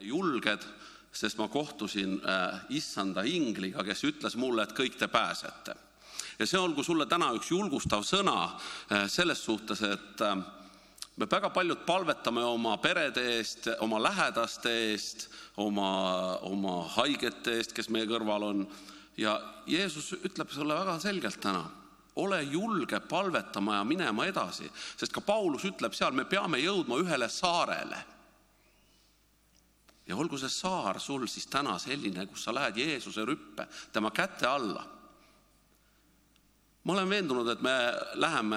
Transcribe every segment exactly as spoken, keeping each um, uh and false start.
julged, sest ma kohtusin issanda ingliga, kes ütles mulle, et kõik te pääsete. Ja see olgu sulle täna üks julgustav sõna selles suhtes, et me väga paljud palvetame oma perede eest, oma lähedaste eest, oma, oma haigete eest, kes meie kõrval on. Ja Jeesus ütleb sulle väga selgelt täna, ole julge palvetama ja minema edasi, sest ka Paulus ütleb seal, me peame jõudma ühele saarele. Ja olgu see saar sul siis täna selline, kus sa lähed Jeesuse rüppe, tema kätte alla. Ma olen veendunud, et me läheme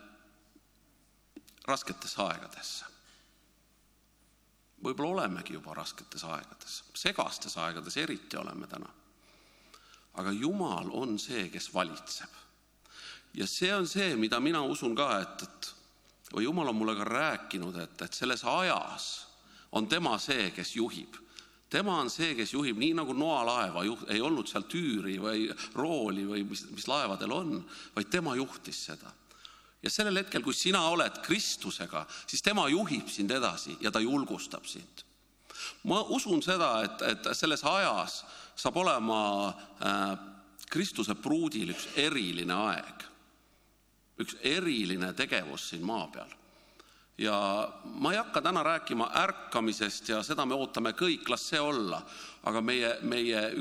rasketes aegadesse. Võib-olla olemegi juba rasketes aegades, segastes aegades eriti oleme täna. Aga Jumal on see, kes valitseb. Ja see on see, mida mina usun ka, et, et või Jumal on mulle ka rääkinud, et, et selles ajas on tema see, kes juhib. Tema on see, kes juhib, nii nagu Noa laeva juht, ei olnud seal tüüri või rooli või mis, mis laevadel on, vaid tema juhtis seda. Ja sellel hetkel, kui sina oled Kristusega, siis tema juhib sind edasi ja ta julgustab sind. Ma usun seda, et, et selles ajas saab olema äh, Kristuse pruudil üks eriline aeg. Üks eriline tegevus siin maa peal. Ja ma ei hakka täna rääkima ärkamisest ja seda me ootame kõik, las see olla. Aga meie, meie